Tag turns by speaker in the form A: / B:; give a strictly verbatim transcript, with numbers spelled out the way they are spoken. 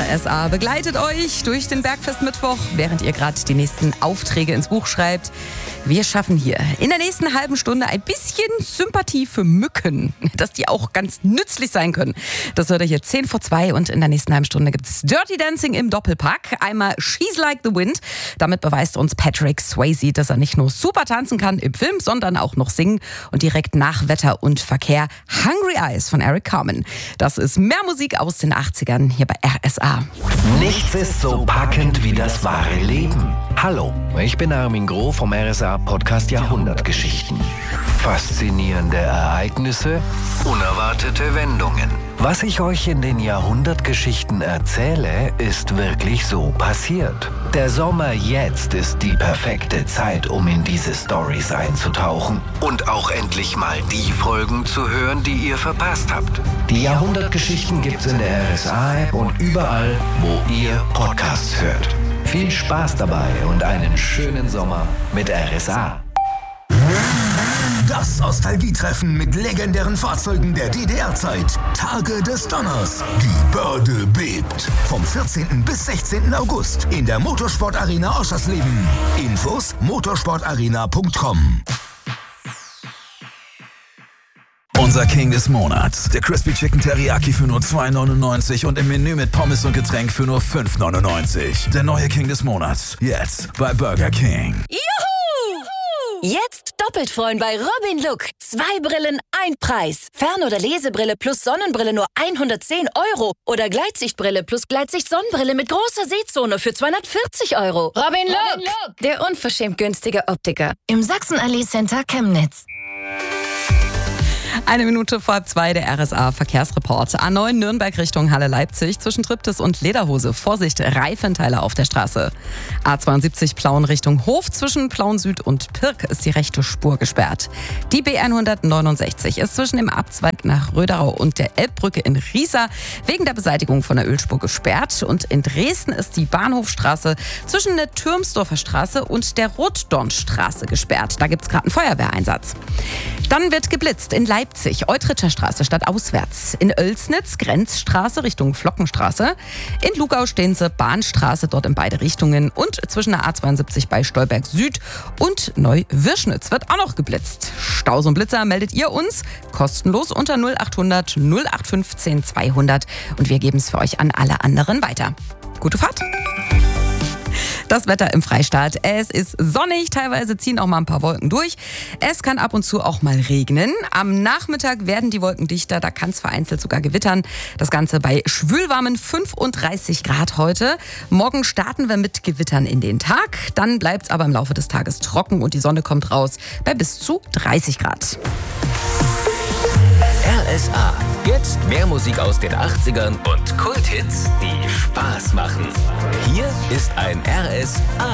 A: R S A begleitet euch durch den Bergfest-Mittwoch, während ihr gerade die nächsten Aufträge ins Buch schreibt. Wir schaffen hier in der nächsten halben Stunde ein bisschen Sympathie für Mücken, dass die auch ganz nützlich sein können. Das hört ihr hier zehn vor zwei und in der nächsten halben Stunde gibt es Dirty Dancing im Doppelpack. Einmal She's Like the Wind. Damit beweist uns Patrick Swayze, dass er nicht nur super tanzen kann im Film, sondern auch noch singen. Und direkt nach Wetter und Verkehr Hungry Eyes von Eric Carmen. Das ist mehr Musik aus den achtzigern hier bei R S A.
B: Nichts ist so packend wie das wahre Leben. Hallo, ich bin Armin Groh vom R S A Podcast Jahrhundertgeschichten. Faszinierende Ereignisse, unerwartete Wendungen. Was ich euch in den Jahrhundertgeschichten erzähle, ist wirklich so passiert. Der Sommer jetzt ist die perfekte Zeit, um in diese Storys einzutauchen und auch endlich mal die Folgen zu hören, die ihr verpasst habt. Die Jahrhundertgeschichten gibt's in der R S A-App und überall, wo ihr Podcasts hört. Viel Spaß dabei und einen schönen Sommer mit R S A.
C: Das Nostalgietreffen mit legendären Fahrzeugen der D D R-Zeit. Tage des Donners. Die Börde bebt. Vom vierzehnten bis sechzehnten August in der Motorsport-Arena Oschersleben. Infos motorsportarena punkt com.
D: Unser King des Monats. Der Crispy Chicken Teriyaki für nur zwei neunundneunzig und im Menü mit Pommes und Getränk für nur fünf neunundneunzig. Der neue King des Monats. Jetzt bei Burger King.
E: Juhu! Jetzt doppelt freuen bei Robin Look. Zwei Brillen, ein Preis. Fern- oder Lesebrille plus Sonnenbrille nur hundertzehn Euro. Oder Gleitsichtbrille plus Gleitsicht-Sonnenbrille mit großer Sehzone für zweihundertvierzig Euro. Robin Look, Robin Look. Der unverschämt günstige Optiker. Im Sachsenallee Center Chemnitz.
A: Eine Minute vor halb zwei, der R S A-Verkehrsreport. A neun Nürnberg Richtung Halle-Leipzig zwischen Triptis und Lederhose. Vorsicht, Reifenteile auf der Straße. A zweiundsiebzig Plauen Richtung Hof. Zwischen Plauen Süd und Pirk ist die rechte Spur gesperrt. Die B hundertneunundsechzig ist zwischen dem Abzweig nach Röderau und der Elbbrücke in Riesa wegen der Beseitigung von der Ölspur gesperrt. Und in Dresden ist die Bahnhofstraße zwischen der Türmsdorfer Straße und der Rotdornstraße gesperrt. Da gibt es gerade einen Feuerwehreinsatz. Dann wird geblitzt in Leipzig, Eutritscher Straße statt auswärts. In Oelsnitz, Grenzstraße Richtung Flockenstraße. In Lugau-Steense, Bahnstraße, dort in beide Richtungen. Und zwischen der A zweiundsiebzig bei Stolberg Süd und Neu-Wirschnitz wird auch noch geblitzt. Staus und Blitzer meldet ihr uns kostenlos unter null achthundert null acht fünfzehn zweihundert. Und wir geben es für euch an alle anderen weiter. Gute Fahrt! Das Wetter im Freistaat. Es ist sonnig, teilweise ziehen auch mal ein paar Wolken durch. Es kann ab und zu auch mal regnen. Am Nachmittag werden die Wolken dichter, da kann es vereinzelt sogar gewittern. Das Ganze bei schwülwarmen fünfunddreißig Grad heute. Morgen starten wir mit Gewittern in den Tag. Dann bleibt es aber im Laufe des Tages trocken und die Sonne kommt raus bei bis zu dreißig Grad.
B: R S A. Jetzt mehr Musik aus den achtzigern und Kulthits, die Spaß machen. Hier ist ein R S A